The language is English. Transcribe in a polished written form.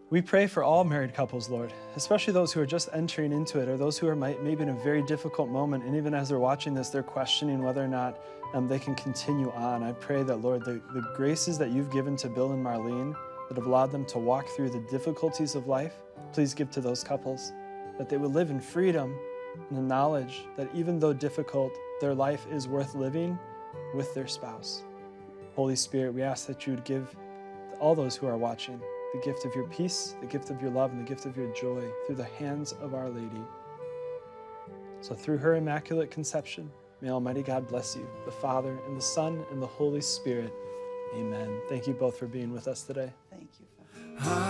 We pray for all married couples, Lord, especially those who are just entering into it or those who are maybe in a very difficult moment. And even as they're watching this, they're questioning whether or not they can continue on. I pray that, Lord, the graces that you've given to Bill and Marlene that have allowed them to walk through the difficulties of life, please give to those couples, that they would live in freedom and the knowledge that even though difficult, their life is worth living with their spouse. Holy Spirit, we ask that you would give all those who are watching the gift of your peace, the gift of your love, and the gift of your joy through the hands of Our Lady. So through her Immaculate Conception, may Almighty God bless you, the Father, and the Son, and the Holy Spirit. Amen. Thank you both for being with us today. Thank you, Father.